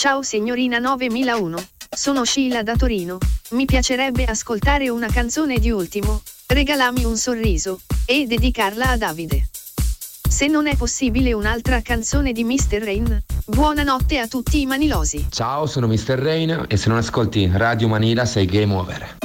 Ciao signorina 9001, sono Sheila da Torino, mi piacerebbe ascoltare una canzone di Ultimo, Regalami un sorriso, e dedicarla a Davide. Se non è possibile un'altra canzone di Mr. Rain, buonanotte a tutti i manilosi. Ciao, sono Mr. Rain e se non ascolti Radio Manila sei game over.